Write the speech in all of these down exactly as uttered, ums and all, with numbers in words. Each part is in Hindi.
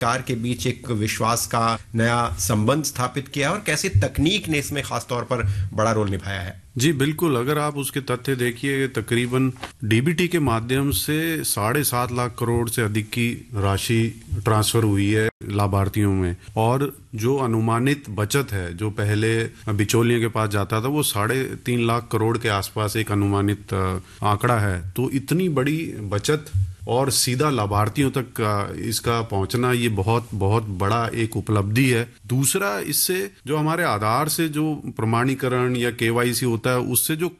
कार के बीच एक विश्वास का नया संबंध स्थापित किया और कैसे तकनीक ने इसमें खास तौर पर बड़ा रोल निभाया है। जी बिल्कुल, अगर आप उसके तथ्य देखिए, तकरीबन डीबीटी के माध्यम से साढ़े सात लाख करोड़ से अधिक की राशि ट्रांसफर हुई है लाभार्थियों में, और जो अनुमानित बचत है जो पहले बिचौलियों के पास जाता था वो साढ़े तीन लाख करोड़ के आसपास एक अनुमानित आंकड़ा है। तो इतनी बड़ी बचत और सीधा लाभार्थियों तक इसका पहुंचना, ये बहुत बहुत बड़ा एक उपलब्धि है। दूसरा, इससे जो हमारे आधार से जो प्रमाणीकरण या केवाईसी होता है, उससे जो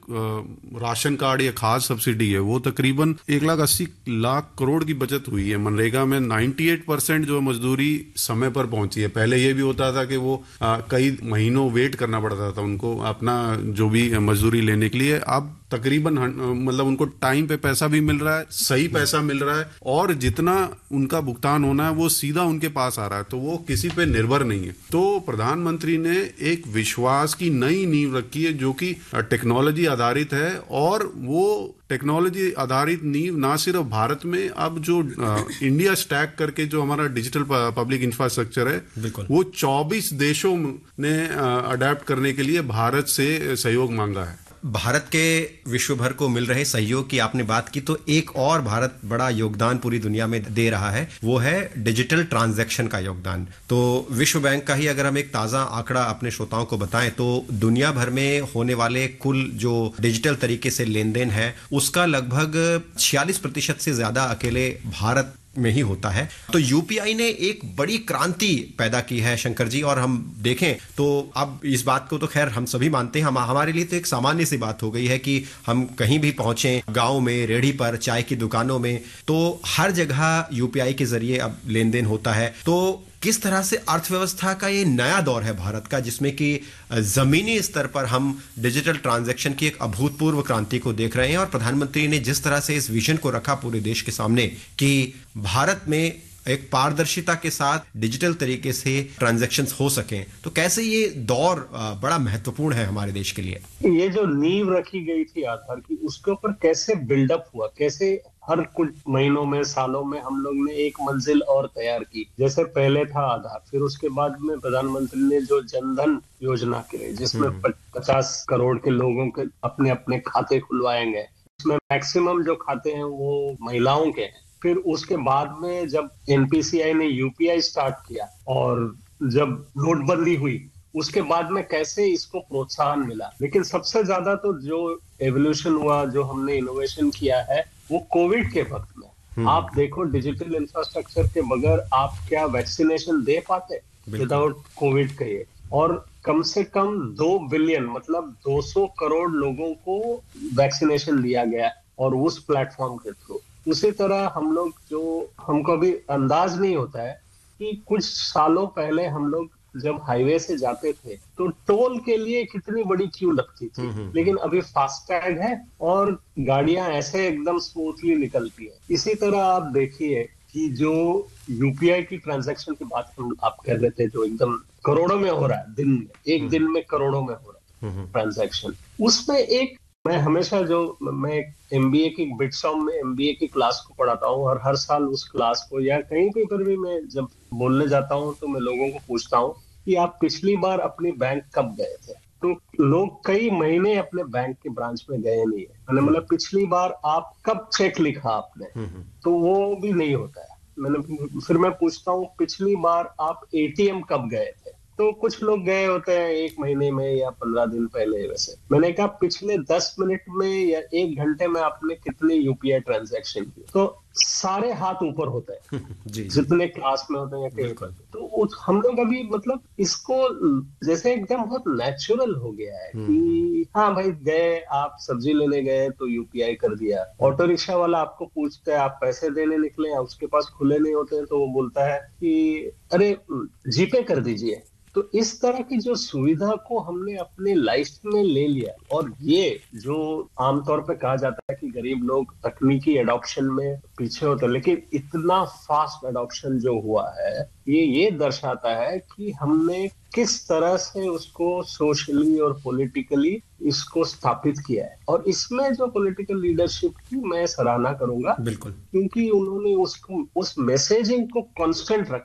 राशन कार्ड या खाद सब्सिडी है वो तकरीबन एक लाख अस्सी लाख करोड़ की बचत हुई है। मनरेगा में अट्ठानवे परसेंट जो मजदूरी समय पर पहुंची है। पहले ये भी होता था कि वो आ, कई महीनों वेट करना पड़ता था उनको अपना जो भी मजदूरी लेने के लिए। अब तकरीबन मतलब उनको टाइम पे पैसा भी मिल रहा है, सही पैसा मिल रहा है, और जितना उनका भुगतान होना है वो सीधा उनके पास आ रहा है, तो वो किसी पे निर्भर नहीं है। तो प्रधानमंत्री ने एक विश्वास की नई नींव रखी है जो कि टेक्नोलॉजी आधारित है, और वो टेक्नोलॉजी आधारित नींव ना सिर्फ भारत में, अब जो इंडिया स्टैक करके जो हमारा डिजिटल पब्लिक इंफ्रास्ट्रक्चर है वो चौबीस देशों ने अडेप्ट करने के लिए भारत से सहयोग मांगा है। भारत के विश्व भर को मिल रहे सहयोग की आपने बात की, तो एक और भारत बड़ा योगदान पूरी दुनिया में दे रहा है, वो है डिजिटल ट्रांजैक्शन का योगदान। तो विश्व बैंक का ही अगर हम एक ताज़ा आंकड़ा अपने श्रोताओं को बताएं तो दुनिया भर में होने वाले कुल जो डिजिटल तरीके से लेन देन है उसका लगभग छियालीस प्रतिशत से ज्यादा अकेले भारत में ही होता है। तो यूपीआई ने एक बड़ी क्रांति पैदा की है शंकर जी, और हम देखें तो अब इस बात को तो खैर हम सभी मानते हैं, हम हमारे लिए तो एक सामान्य सी बात हो गई है कि हम कहीं भी पहुंचे, गांव में, रेहड़ी पर, चाय की दुकानों में, तो हर जगह यूपीआई के जरिए अब लेन देन होता है। तो किस तरह से अर्थव्यवस्था का ये नया दौर है भारत का, जिसमें कि जमीनी स्तर पर हम डिजिटल ट्रांजैक्शन की एक अभूतपूर्व क्रांति को देख रहे हैं, और प्रधानमंत्री ने जिस तरह से इस विजन को रखा पूरे देश के सामने कि भारत में एक पारदर्शिता के साथ डिजिटल तरीके से ट्रांजैक्शंस हो सकें, तो कैसे ये दौर बड़ा महत्वपूर्ण है हमारे देश के लिए। ये जो नींव रखी गई थी आधार की, उसके ऊपर कैसे बिल्डअप हुआ, कैसे हर कुछ महीनों में, सालों में हम लोग ने एक मंजिल और तैयार की। जैसे पहले था आधार, फिर उसके बाद में प्रधानमंत्री ने जो जनधन योजना की, जिसमें पचास करोड़ के लोगों के अपने अपने खाते खुलवाएंगे, इसमें मैक्सिमम जो खाते हैं वो महिलाओं के हैं। फिर उसके बाद में जब एनपीसीआई ने यूपीआई स्टार्ट किया, और जब नोटबंदी हुई, उसके बाद में कैसे इसको प्रोत्साहन मिला। लेकिन सबसे ज्यादा तो जो एवोल्यूशन हुआ, जो हमने इनोवेशन किया है, वो कोविड के वक्त में। आप देखो, डिजिटल इंफ्रास्ट्रक्चर के बगैर आप क्या वैक्सीनेशन दे पाते विदाउट कोविड के ये, और कम से कम दो बिलियन मतलब दो सौ करोड़ लोगों को वैक्सीनेशन दिया गया, और उस प्लेटफॉर्म के थ्रू। उसी तरह हम लोग, जो हमको भी अंदाज नहीं होता है कि कुछ सालों पहले हम लोग जब हाईवे से जाते थे तो टोल के लिए कितनी बड़ी क्यू लगती थी, लेकिन अभी फास्टैग है और गाड़ियां ऐसे एकदम स्मूथली निकलती है। इसी तरह आप देखिए कि जो यूपीआई की ट्रांजैक्शन की बात हम आप कर रहे थे, जो एकदम करोड़ों में हो रहा है, दिन में, एक दिन में करोड़ों में हो रहा है ट्रांजैक्शन, उसमें एक मैं हमेशा जो मैं एमबीए की बिटसॉम में एमबीए की क्लास को पढ़ाता हूँ, और हर साल उस क्लास को या कहीं पे पर भी मैं जब बोलने जाता हूँ तो मैं लोगों को पूछता हूँ कि आप पिछली बार अपनी बैंक कब गए थे। तो लोग कई महीने अपने बैंक के ब्रांच में गए नहीं है, मैंने मतलब पिछली बार आप कब चेक लिखा आपने, तो वो भी नहीं होता है। मैंने फिर मैं पूछता हूँ पिछली बार आप एटीएम कब गए थे, तो कुछ लोग गए होते हैं एक महीने में या पंद्रह दिन पहले। वैसे मैंने कहा पिछले दस मिनट में या एक घंटे में आपने कितने यूपीआई ट्रांजैक्शन किए, तो सारे हाथ ऊपर होते हैं जी, जितने क्लास में होते हैं या कहीं पर। तो हम लोग अभी मतलब इसको जैसे एकदम बहुत नेचुरल हो गया है कि हाँ भाई गए, आप सब्जी लेने गए तो यूपीआई कर दिया। ऑटो रिक्शा वाला आपको पूछता है आप पैसे देने निकले, उसके पास खुले नहीं होते हैं तो वो बोलता है कि अरे जीपे कर दीजिए। तो इस तरह की जो सुविधा को हमने अपने लाइफ में ले लिया, और ये जो आमतौर पे कहा जाता है कि गरीब लोग तकनीकी एडॉप्शन में पीछे होते हैं, लेकिन इतना फास्ट एडॉप्शन जो हुआ है, ये ये दर्शाता है कि हमने किस तरह से उसको सोशली और पॉलिटिकली इसको स्थापित किया है। और इसमें जो पॉलिटिकल लीडरशिप की मैं सराहना करूंगा, बिल्कुल, क्योंकि उन्होंने उसको उस मैसेजिंग को कांस्टेंट रखा है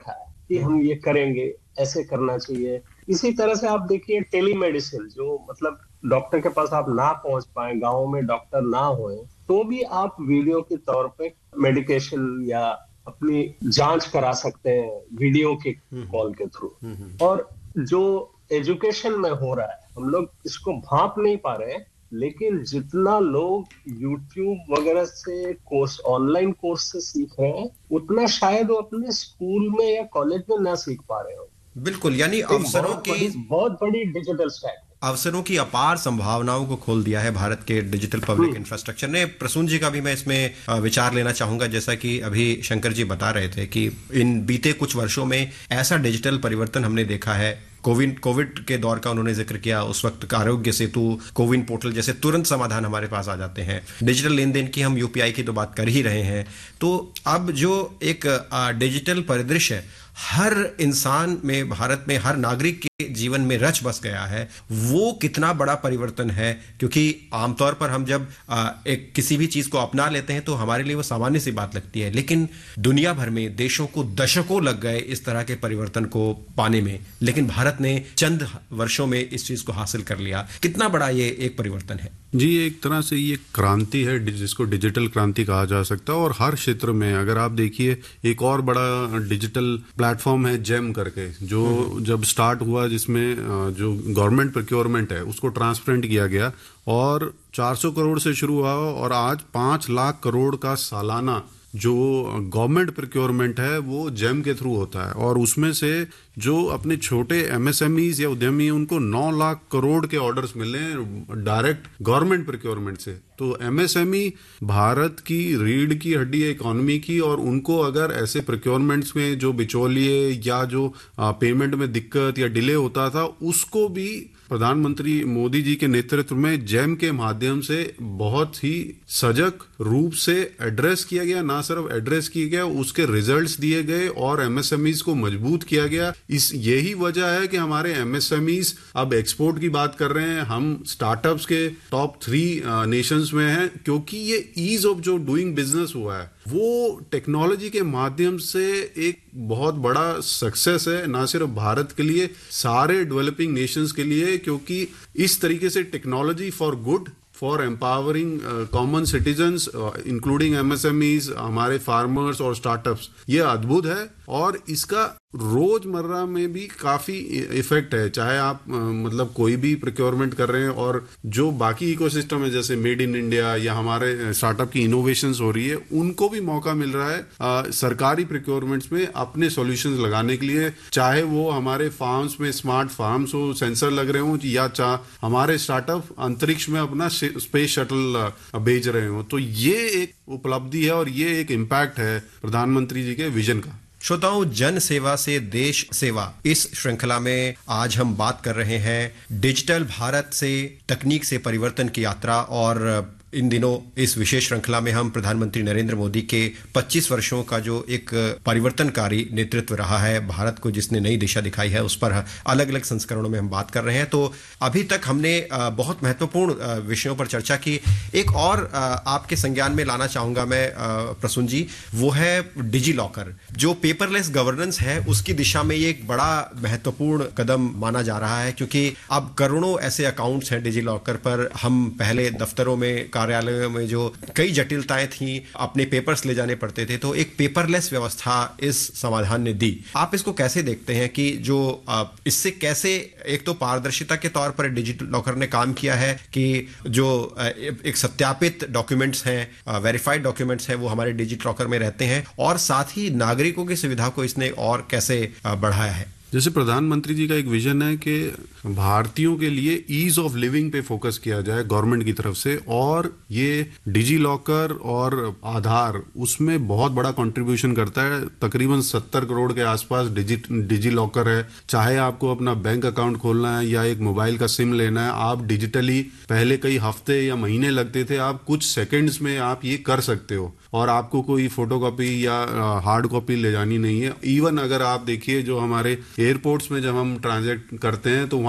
कि हम ये करेंगे, ऐसे करना चाहिए। इसी तरह से आप देखिए टेलीमेडिसिन, जो मतलब डॉक्टर के पास आप ना पहुंच पाए, गाँव में डॉक्टर ना होए, तो भी आप वीडियो के तौर पे मेडिकेशन या अपनी जांच करा सकते हैं वीडियो के कॉल के थ्रू। और जो एजुकेशन में हो रहा है, हम लोग इसको भांप नहीं पा रहे हैं, लेकिन जितना लोग यूट्यूब वगैरह से कोर्स, ऑनलाइन कोर्स से सीख रहे हैं, उतना शायद वो अपने स्कूल में या कॉलेज में ना सीख पा रहे हो। बिल्कुल, यानी अवसरों बहुत की बड़ी बहुत बड़ी डिजिटल स्टैक, अवसरों की अपार संभावनाओं को खोल दिया है भारत के डिजिटल पब्लिक इंफ्रास्ट्रक्चर ने। प्रसून जी का भी मैं इसमें विचार लेना चाहूंगा। जैसा कि अभी शंकर जी बता रहे थे कि इन बीते कुछ वर्षों में ऐसा डिजिटल परिवर्तन हमने देखा है। कोविड कोविड के दौर का उन्होंने जिक्र किया, उस वक्त आरोग्य सेतु, कोविन पोर्टल जैसे तुरंत समाधान हमारे पास आ जाते हैं। डिजिटल लेन देन की हम यूपीआई की तो बात कर ही रहे हैं। तो अब जो एक डिजिटल परिदृश्य हर इंसान में, भारत में हर नागरिक के जीवन में रच बस गया है, वो कितना बड़ा परिवर्तन है। क्योंकि आमतौर पर हम जब आ, एक किसी भी चीज को अपना लेते हैं तो हमारे लिए वो सामान्य सी बात लगती है, लेकिन दुनिया भर में देशों को दशकों लग गए इस तरह के परिवर्तन को पाने में, लेकिन भारत ने चंद वर्षों में इस चीज को हासिल कर लिया। कितना बड़ा ये एक परिवर्तन है जी। एक तरह से ये क्रांति है जिसको डिजिटल क्रांति कहा जा सकता है। और हर क्षेत्र में अगर आप देखिए, एक और बड़ा डिजिटल प्लेटफॉर्म है जेम करके, जो जब स्टार्ट हुआ, जिसमें जो गवर्नमेंट प्रोक्योरमेंट है उसको ट्रांसपेरेंट किया गया और चार सौ करोड़ से शुरू हुआ और आज पांच लाख करोड़ का सालाना जो गवर्नमेंट प्रोक्योरमेंट है वो जेम के थ्रू होता है। और उसमें से जो अपने छोटे एमएसएमईज या उद्यमी, उनको नौ लाख करोड़ के ऑर्डर्स मिले हैं डायरेक्ट गवर्नमेंट प्रोक्योरमेंट से। तो एमएसएमई भारत की रीढ़ की हड्डी है इकोनॉमी की, और उनको अगर ऐसे प्रोक्योरमेंट्स में जो बिचौलिए या जो पेमेंट में दिक्कत या डिले होता था, उसको भी प्रधानमंत्री मोदी जी के नेतृत्व में जेम के माध्यम से बहुत ही सजग रूप से एड्रेस किया गया। ना सिर्फ एड्रेस किया गया, उसके रिजल्ट्स दिए गए और एमएसएमईज को मजबूत किया गया। इस यही वजह है कि हमारे एमएसएमईज अब एक्सपोर्ट की बात कर रहे हैं, हम स्टार्टअप्स के टॉप थ्री नेशंस में हैं, क्योंकि ये ईज ऑफ जो डूइंग बिजनेस हुआ है वो टेक्नोलॉजी के माध्यम से एक बहुत बड़ा सक्सेस है, ना सिर्फ भारत के लिए, सारे डेवलपिंग नेशंस के लिए। क्योंकि इस तरीके से technology for good, for empowering common citizens including MSMEs, हमारे फार्मर्स और स्टार्टअप्स, ये अद्भुत है। और इसका रोजमर्रा में भी काफी इफेक्ट है, चाहे आप आ, मतलब कोई भी प्रोक्योरमेंट कर रहे हैं, और जो बाकी इकोसिस्टम है जैसे मेड इन इंडिया या हमारे स्टार्टअप की इनोवेशंस हो रही है, उनको भी मौका मिल रहा है आ, सरकारी प्रोक्योरमेंट्स में अपने सॉल्यूशंस लगाने के लिए। चाहे वो हमारे फार्म्स में स्मार्ट फार्म्स हो, सेंसर लग रहे हो, या चाहे हमारे स्टार्टअप अंतरिक्ष में अपना स्पेस शटल भेज रहे हो। तो ये एक उपलब्धि है और ये एक इम्पैक्ट है प्रधानमंत्री जी के विजन का। श्रोताओं, जन सेवा से देश सेवा, इस श्रृंखला में आज हम बात कर रहे हैं डिजिटल भारत से तकनीक से परिवर्तन की यात्रा। और इन दिनों इस विशेष श्रृंखला में हम प्रधानमंत्री नरेंद्र मोदी के पच्चीस वर्षों का जो एक परिवर्तनकारी नेतृत्व रहा है, भारत को जिसने नई दिशा दिखाई है, उस पर अलग अलग संस्करणों में हम बात कर रहे हैं। तो अभी तक हमने बहुत महत्वपूर्ण विषयों पर चर्चा की। एक और आपके संज्ञान में लाना चाहूंगा मैं प्रसून जी, वो है डिजी लॉकर। जो पेपरलेस गवर्नेंस है उसकी दिशा में ये एक बड़ा महत्वपूर्ण कदम माना जा रहा है, क्योंकि अब करोड़ों ऐसे अकाउंट्स हैं डिजी लॉकर पर। हम पहले दफ्तरों में, कार्यालयों में जो कई जटिलताएं थी, अपने पेपर्स ले जाने पड़ते थे, तो एक पेपरलेस व्यवस्था इस समाधान ने दी। आप इसको कैसे देखते हैं कि जो इससे कैसे एक तो पारदर्शिता के तौर पर डिजिटल लॉकर ने काम किया है कि जो एक सत्यापित डॉक्यूमेंट्स हैं, वेरीफाइड डॉक्यूमेंट्स हैं, वो हमारे डिजिटल लॉकर में रहते हैं, और साथ ही नागरिकों की सुविधा को इसने और कैसे बढ़ाया है। जैसे प्रधानमंत्री जी का एक विजन है कि भारतीयों के लिए ईज ऑफ लिविंग पे फोकस किया जाए गवर्नमेंट की तरफ से, और ये डिजी लॉकर और आधार उसमें बहुत बड़ा कंट्रीब्यूशन करता है। तकरीबन सत्तर करोड़ के आसपास डिजी डिजी लॉकर है। चाहे आपको अपना बैंक अकाउंट खोलना है या एक मोबाइल का सिम लेना है, आप डिजिटली, पहले कई हफ्ते या महीने लगते थे, आप कुछ सेकंड्स में आप ये कर सकते हो, और आपको कोई फोटोकॉपी या हार्ड कॉपी ले जानी नहीं है। इवन अगर आप देखिए जो हमारे एयरपोर्ट्स में जब हम ट्रांजैक्ट करते हैं तो वहां पे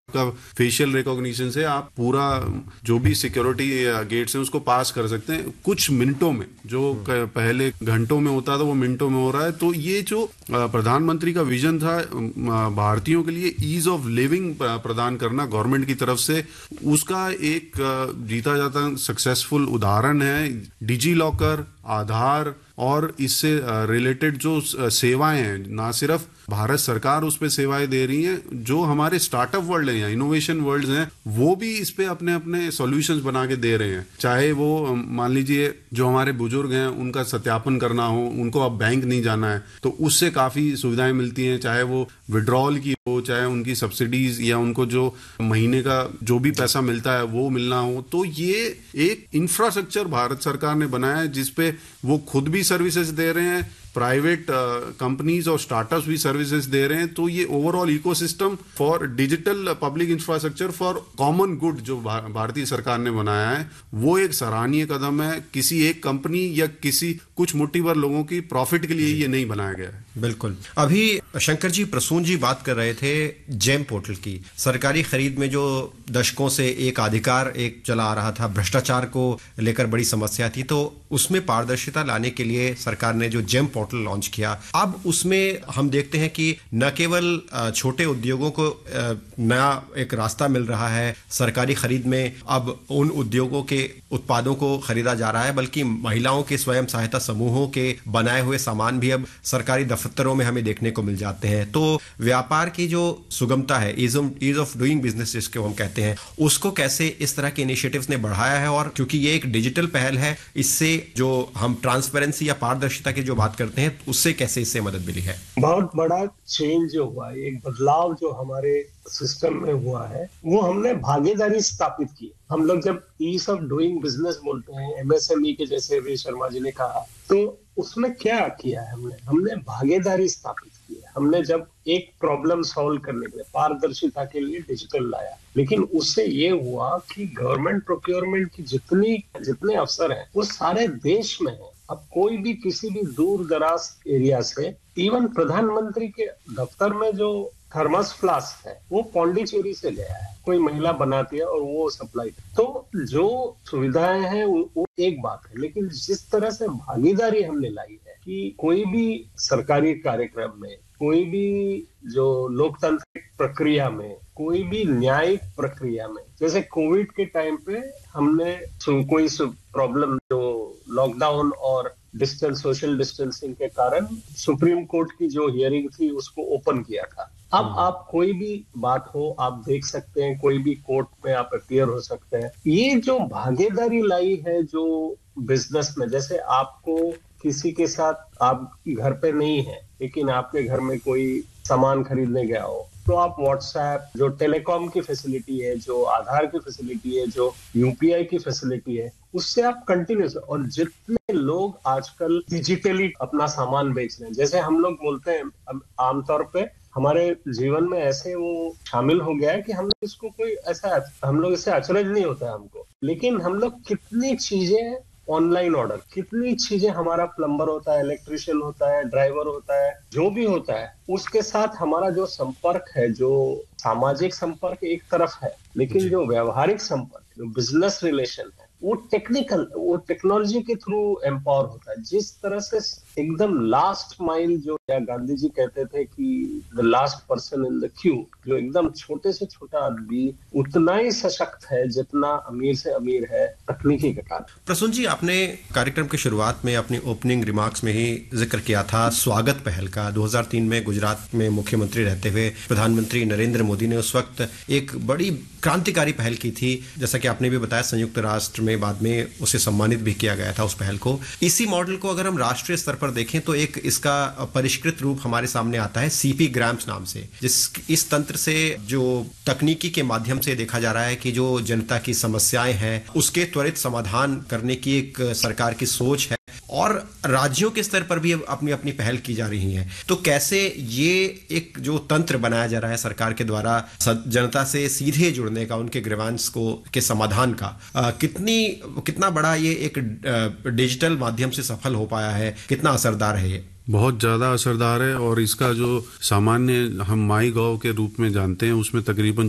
का फेशियल रिकॉग्निशन से आप पूरा जो भी सिक्योरिटी गेट्स हैं उसको पास कर सकते हैं कुछ मिनटों में। जो पहले घंटों में होता था वो मिनटों में हो रहा है। तो ये जो प्रधानमंत्री का विजन था भारतीयों के लिए ईज ऑफ लिविंग प्रदान करना गवर्नमेंट की तरफ से, उसका एक जीता जाता सक्सेसफुल उदाहरण है डिजी लॉकर, आधार और इससे रिलेटेड जो सेवाएं हैं। ना सिर्फ भारत सरकार उस पे सेवाएं दे रही है, जो हमारे स्टार्टअप वर्ल्ड हैं या इनोवेशन वर्ल्ड हैं वो भी इस पे अपने अपने सॉल्यूशंस बना के दे रहे हैं। चाहे वो मान लीजिए जो हमारे बुजुर्ग हैं उनका सत्यापन करना हो, उनको अब बैंक नहीं जाना है तो उससे काफी सुविधाएं मिलती हैं। चाहे वो विड्रॉल की हो, चाहे उनकी सब्सिडीज या उनको जो महीने का जो भी पैसा मिलता है वो मिलना हो। तो ये एक इंफ्रास्ट्रक्चर भारत सरकार ने बनाया है जिसपे वो खुद भी सर्विसेज दे रहे हैं, प्राइवेट कंपनीज और स्टार्टअप्स भी सर्विसेज दे रहे हैं। तो ये overall ecosystem for digital public infrastructure for common good जो भारतीय सरकार ने बनाया है वो एक सराहनीय कदम है। किसी एक कंपनी या किसी कुछ मुट्ठी भर लोगों की प्रॉफिट के लिए ये नहीं बनाया गया है। बिल्कुल। अभी शंकर जी, प्रसून जी बात कर रहे थे जेम पोर्टल की। सरकारी खरीद में जो दशकों से एक अधिकार एक चला आ रहा था, भ्रष्टाचार को लेकर बड़ी समस्या थी, तो उसमें पारदर्शिता लाने के लिए सरकार ने जो जेम पोर्टल लॉन्च किया, अब उसमें हम देखते हैं कि न केवल छोटे उद्योगों को नया एक रास्ता मिल रहा है सरकारी खरीद में, अब उन उद्योगों के उत्पादों को खरीदा जा रहा है, बल्कि महिलाओं के स्वयं सहायता समूहों के बनाए हुए सामान भी अब सरकारी दफ्तरों में हमें देखने को मिल जाते हैं। तो व्यापार की जो सुगमता है, ईज ऑफ डूइंग बिजनेस जिसको हम कहते हैं, उसको कैसे इस तरह के इनिशिएटिव्स ने बढ़ाया है। और क्योंकि ये एक डिजिटल पहल है, इससे जो हम ट्रांसपेरेंसी या पारदर्शिता की जो बात करते हैं उससे कैसे इससे मदद मिली है? बहुत बड़ा चेंज जो हुआ है, एक बदलाव जो हमारे सिस्टम में हुआ है, वो हमने भागीदारी स्थापित की। हम लोग जब ईज ऑफ डूइंग बिजनेस बोलते हैं, एमएसएमई के जैसे अभी शर्मा जी ने कहा, तो उसमें क्या किया है हमने हमने भागीदारी स्थापित की है। हमने जब एक प्रॉब्लम सॉल्व करने के लिए पारदर्शिता के लिए डिजिटल लाया, लेकिन उससे ये हुआ कि गवर्नमेंट प्रोक्योरमेंट की जितनी जितने अफसर हैं वो सारे देश में हैं। अब कोई भी किसी भी दूर दराज एरिया से, इवन प्रधानमंत्री के दफ्तर में जो थर्मस फ्लास्क है वो पौंडीचेरी से गया है, कोई महिला बनाती है और वो सप्लाई। तो जो सुविधाएं हैं वो एक बात है, लेकिन जिस तरह से भागीदारी हमने लाई है कि कोई भी सरकारी कार्यक्रम में, कोई भी जो लोकतांत्रिक प्रक्रिया में, कोई भी न्यायिक प्रक्रिया में, जैसे कोविड के टाइम पे हमने कोई प्रॉब्लम जो लॉकडाउन और डिस्टेंस सोशल डिस्टेंसिंग के कारण सुप्रीम कोर्ट की जो हियरिंग थी उसको ओपन किया था। अब आप कोई भी बात हो आप देख सकते हैं, कोई भी कोर्ट में आप अपीयर हो सकते हैं। ये जो भागीदारी लाई है जो बिजनेस में, जैसे आपको किसी के साथ आप घर पे नहीं है लेकिन आपके घर में कोई सामान खरीदने गया हो, तो आप व्हाट्सएप, जो टेलीकॉम की फैसिलिटी है, जो आधार की फैसिलिटी है, जो यूपीआई की फैसिलिटी है, उससे आप कंटिन्यूस। और जितने लोग आजकल डिजिटली अपना सामान बेच रहे हैं, जैसे हम लोग बोलते हैं, अब आमतौर पे हमारे जीवन में ऐसे वो शामिल हो गया है कि हम लोग इसको कोई ऐसा हम लोग इससे अचरज नहीं होता है हमको, लेकिन हम लोग कितनी चीजें ऑनलाइन ऑर्डर, कितनी चीजें, हमारा प्लम्बर होता है, इलेक्ट्रिशियन होता है, ड्राइवर होता है, जो भी होता है, उसके साथ हमारा जो संपर्क है, जो सामाजिक संपर्क एक तरफ है, लेकिन जो व्यवहारिक संपर्क, जो बिजनेस रिलेशन है, वो टेक्निकल, वो टेक्नोलॉजी के थ्रू एम्पावर होता है। जिस तरह से एकदम लास्ट माइल, जो या गांधी जी कहते थे कि the last person in the Q, जो एकदम छोटे से छोटा आदमी उतना ही सशक्त है जितना अमीर से अमीर है तकनीकी के कारण। प्रसून जी, आपने कार्यक्रम की शुरुआत में अपनी ओपनिंग रिमार्क्स में ही जिक्र किया था स्वागत पहल का। दो हज़ार तीन में गुजरात में मुख्यमंत्री रहते हुए प्रधानमंत्री नरेंद्र मोदी ने उस वक्त एक बड़ी क्रांतिकारी पहल की थी। जैसा कि आपने भी बताया, संयुक्त राष्ट्र में बाद में उसे सम्मानित भी किया गया था उस पहल को। इसी मॉडल को अगर हम राष्ट्रीय स्तर पर देखें तो एक इसका परिष्कृत रूप हमारे सामने आता है सीपी ग्राम्स नाम से, जिस इस तंत्र से जो तकनीकी के माध्यम से देखा जा रहा है कि जो जनता की समस्याएं हैं उसके त्वरित समाधान करने की एक सरकार की सोच है, और राज्यों के स्तर पर भी अपनी अपनी पहल की जा रही है। तो कैसे ये एक जो तंत्र बनाया जा रहा है सरकार के द्वारा जनता से सीधे जुड़ने का, उनके ग्रीवांस को के समाधान का, आ, कितनी कितना बड़ा ये एक डिजिटल माध्यम से सफल हो पाया है, कितना असरदार है ये? बहुत ज्यादा असरदार है। और इसका जो सामान्य हम माई गॉव के रूप में जानते हैं उसमें तकरीबन छह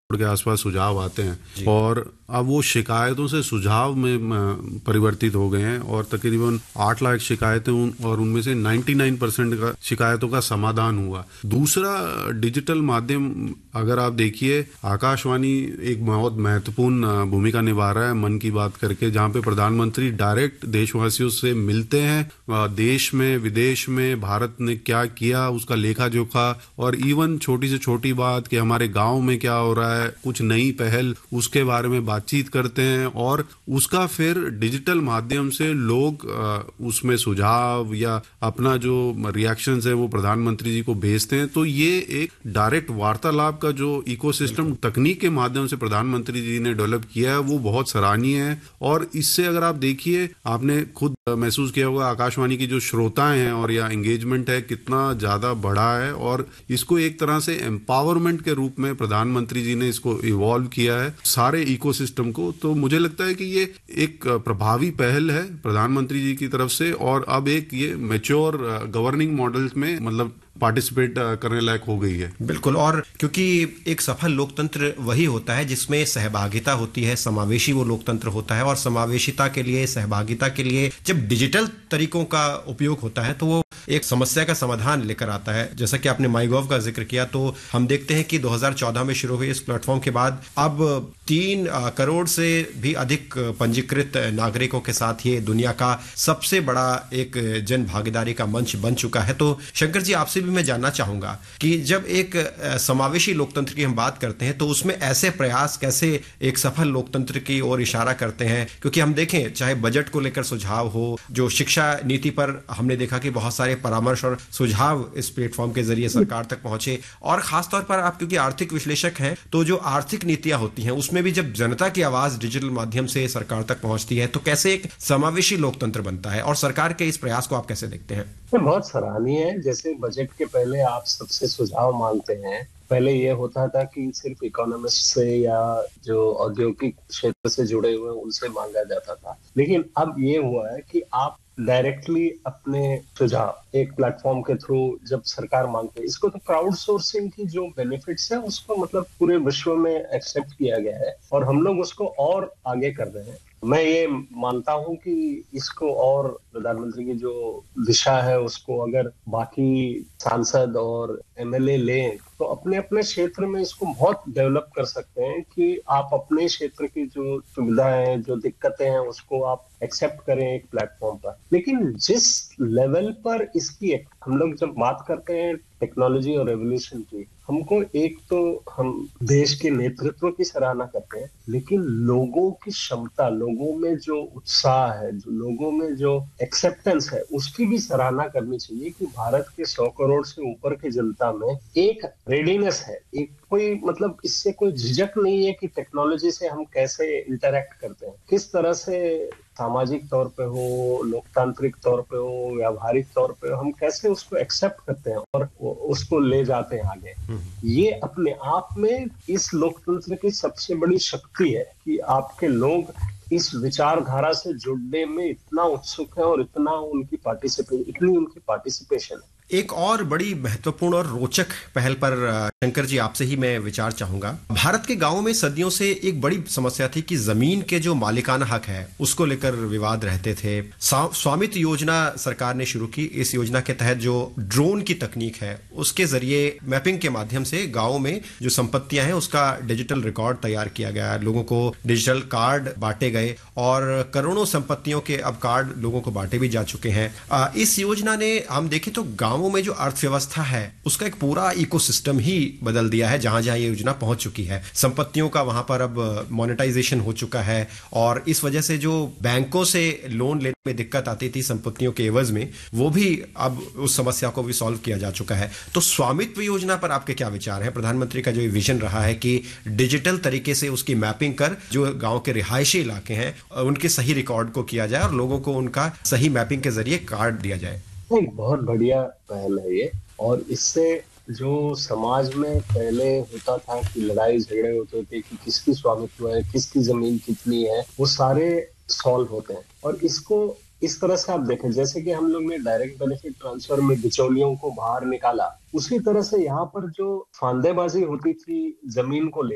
के आसपास सुझाव आते हैं और अब वो शिकायतों से सुझाव में परिवर्तित हो गए हैं और तकरीबन आठ लाख शिकायतें उन, और उनमें से निन्यानवे परसेंट का शिकायतों का समाधान हुआ। दूसरा डिजिटल माध्यम अगर आप देखिए, आकाशवाणी एक बहुत महत्वपूर्ण भूमिका निभा रहा है मन की बात करके, जहाँ पे प्रधानमंत्री डायरेक्ट देशवासियों से मिलते हैं, देश में विदेश में भारत ने क्या किया उसका लेखा जोखा, और इवन छोटी से छोटी बात कि हमारे गाँव में क्या हो रहा है, कुछ नई पहल, उसके बारे में बातचीत करते हैं और उसका फिर डिजिटल माध्यम से लोग उसमें सुझाव या अपना जो रिएक्शंस है वो प्रधानमंत्री जी को भेजते हैं। तो ये एक डायरेक्ट वार्तालाप का जो इकोसिस्टम तकनीक के माध्यम से प्रधानमंत्री जी ने डेवलप किया है वो बहुत सराहनीय है। और इससे अगर आप देखिए, आपने खुद महसूस किया होगा आकाशवाणी की जो श्रोताएं हैं और या एंगेजमेंट है कितना ज्यादा बढ़ा है, और इसको एक तरह से एम्पावरमेंट के रूप में प्रधानमंत्री जी ने इसको इवॉल्व किया है सारे इकोसिस्टम को। तो मुझे लगता है कि ये एक प्रभावी पहल है प्रधानमंत्री जी की तरफ से, और अब एक ये मैच्योर गवर्निंग मॉडल्स में मतलब पार्टिसिपेट करने लायक हो गई है। बिल्कुल, और क्योंकि एक सफल लोकतंत्र वही होता है जिसमें सहभागिता होती है, समावेशी वो लोकतंत्र होता है, और समावेशिता के लिए, सहभागिता के लिए जब डिजिटल तरीकों का उपयोग होता है तो वो एक समस्या का समाधान लेकर आता है। जैसा कि आपने माईगॉव का जिक्र किया, तो हम देखते हैं कि दो हज़ार चौदह में शुरू हुए इस प्लेटफॉर्म के बाद अब तीन करोड़ से भी अधिक पंजीकृत नागरिकों के साथ ये दुनिया का सबसे बड़ा एक जन भागीदारी का मंच बन चुका है। तो शंकर जी, आपसे भी मैं जानना चाहूंगा कि जब एक समावेशी लोकतंत्र की हम बात करते हैं तो उसमें ऐसे प्रयास कैसे एक सफल लोकतंत्र की ओर इशारा करते हैं, क्योंकि हम देखें चाहे बजट को लेकर सुझाव हो, जो शिक्षा नीति पर हमने देखा कि बहुत सारे परामर्श और सुझाव इस प्लेटफॉर्म के जरिए सरकार तक पहुंचे, और खासतौर पर आप क्योंकि आर्थिक विश्लेषक हैं तो जो आर्थिक नीतियां होती हैं उसमें भी जब जनता की आवाज डिजिटल माध्यम से सरकार तक पहुंचती है तो कैसे एक समावेशी लोकतंत्र बनता है, और सरकार के इस प्रयास को आप कैसे देखते हैं? बहुत सराहनीय है। जैसे बजट के पहले आप सबसे सुझाव मांगते हैं, पहले ये होता था कि सिर्फ इकोनॉमिस्ट से या जो औद्योगिक क्षेत्र से जुड़े हुए उनसे मांगा जाता था, लेकिन अब ये हुआ है कि आप डायरेक्टली अपने सुझाव एक प्लेटफॉर्म के थ्रू जब सरकार मांगते है, इसको तो क्राउड सोर्सिंग की जो बेनिफिट्स है उसको मतलब पूरे विश्व में एक्सेप्ट किया गया है और हम लोग उसको और आगे कर रहे हैं। मैं ये मानता हूं कि इसको और प्रधानमंत्री की जो दिशा है उसको अगर बाकी सांसद और एमएलए लें तो अपने अपने क्षेत्र में इसको बहुत डेवलप कर सकते हैं कि आप अपने क्षेत्र की जो सुविधाएं, जो दिक्कतें हैं उसको आप एक्सेप्ट करें एक प्लेटफॉर्म पर। लेकिन जिस लेवल पर इसकी हम लोग जब बात करते हैं टेक्नोलॉजी और रेवोल्यूशन की, हमको एक तो हम देश के नेतृत्व की सराहना करते हैं, लेकिन लोगों की क्षमता, लोगों में जो उत्साह है, जो लोगों में जो एक्सेप्टेंस है, उसकी भी सराहना करनी चाहिए कि भारत के सौ करोड़ से ऊपर की जनता में एक रेडीनेस है, एक कोई मतलब इससे कोई झिझक नहीं है कि टेक्नोलॉजी से हम कैसे इंटरैक्ट करते हैं, किस तरह से सामाजिक तौर पे हो, लोकतांत्रिक तौर पे हो, व्यावहारिक तौर पे हो, हम कैसे उसको एक्सेप्ट करते हैं और उसको ले जाते हैं आगे। ये अपने आप में इस लोकतंत्र की सबसे बड़ी शक्ति है कि आपके लोग इस विचारधारा से जुड़ने में इतना उत्सुक है और इतना उनकी पार्टिसिपे इतनी उनकी पार्टिसिपेशन है। एक और बड़ी महत्वपूर्ण और रोचक पहल पर शंकर जी आपसे ही मैं विचार चाहूंगा। भारत के गांवों में सदियों से एक बड़ी समस्या थी कि जमीन के जो मालिकाना हक है उसको लेकर विवाद रहते थे। स्वामित्व योजना सरकार ने शुरू की। इस योजना के तहत जो ड्रोन की तकनीक है उसके जरिए मैपिंग के माध्यम से गाँव में जो संपत्तियां हैं उसका डिजिटल रिकॉर्ड तैयार किया गया, लोगों को डिजिटल कार्ड बांटे गए और करोड़ों संपत्तियों के अब कार्ड लोगों को बांटे भी जा चुके हैं। इस योजना ने हम देखें तो गाँवों में जो अर्थव्यवस्था है उसका एक पूरा इकोसिस्टम ही बदल दिया है। जहां जहां ये योजना पहुंच चुकी है, संपत्तियों का वहां पर अब मोनेटाइजेशन हो चुका है और इस वजह से जो बैंकों से लोन लेने में दिक्कत आती थी संपत्तियों के एवज में, वो भी अब उस समस्या को भी सॉल्व किया जा चुका है। तो स्वामित्व योजना पर आपके क्या विचार हैं? प्रधानमंत्री का जो विजन रहा है कि डिजिटल तरीके से उसकी मैपिंग कर जो गांव के रिहायशी इलाके हैं उनके सही रिकॉर्ड को किया जाए और लोगों को उनका सही मैपिंग के जरिए कार्ड दिया जाए। एक बहुत बढ़िया पहल है ये, और इससे जो समाज में पहले होता था कि लड़ाई झगड़े होते थे कि किसकी स्वामित्व है, किसकी जमीन कितनी है, वो सारे सॉल्व होते हैं। और इसको इस तरह से आप देखें, जैसे कि हम लोग ने डायरेक्ट बेनिफिट ट्रांसफर में बिचौलियों को बाहर निकाला, उसी तरह से यहाँ पर जो फांदेबाजी होती थी जमीन को लेके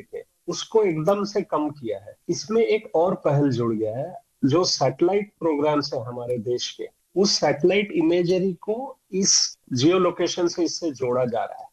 उसको एकदम से कम किया है। इसमें एक और पहल जुड़ गया है, जो सैटेलाइट प्रोग्राम्स है हमारे देश के, उस सैटेलाइट इमेजरी को इस जियो लोकेशन से इससे जोड़ा जा रहा है।